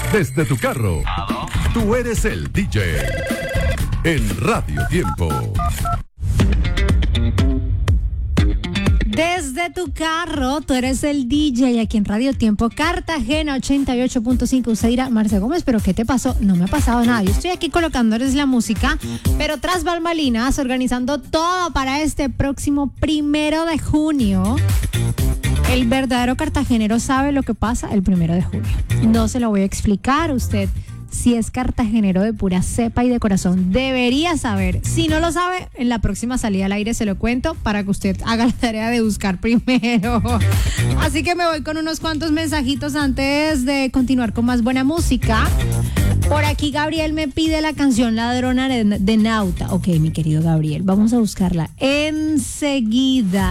Desde tu carro, tú eres el DJ. En Radio Tiempo. Desde tu carro, tú eres el DJ aquí en Radio Tiempo Cartagena 88.5. Usted dirá, Marce Gómez, ¿pero qué te pasó? No me ha pasado nada. Yo estoy aquí colocándoles la música, pero tras bambalinas, organizando todo para este próximo 1 de junio. El verdadero cartagenero sabe lo que pasa el 1 de junio. No se lo voy a explicar. Usted, si es cartagenero de pura cepa y de corazón, debería saber. Si no lo sabe, en la próxima salida al aire se lo cuento para que usted haga la tarea de buscar primero. Así que me voy con unos cuantos mensajitos antes de continuar con más buena música. Por aquí Gabriel me pide la canción Ladrona de Nauta. Ok, mi querido Gabriel, vamos a buscarla enseguida,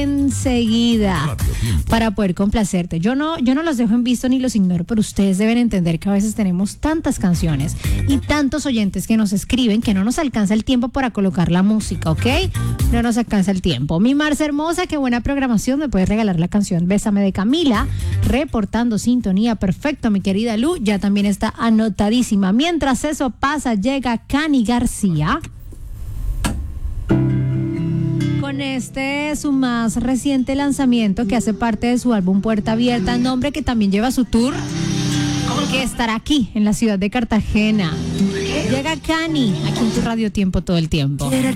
para poder complacerte. Yo no los dejo en visto ni los ignoro, pero ustedes deben entender que a veces tenemos tantas canciones y tantos oyentes que nos escriben que no nos alcanza el tiempo para colocar la música, ¿ok? No nos alcanza el tiempo. Mi Marce hermosa, qué buena programación. Me puedes regalar la canción Bésame de Camila, reportando sintonía. Perfecto, mi querida Lu, ya también está anotadísima. Mientras eso pasa, llega Cani García con su más reciente lanzamiento que hace parte de su álbum Puerta Abierta, nombre que también lleva su tour, que estará aquí en la ciudad de Cartagena. Llega Cani, aquí en tu Radio Tiempo todo el tiempo.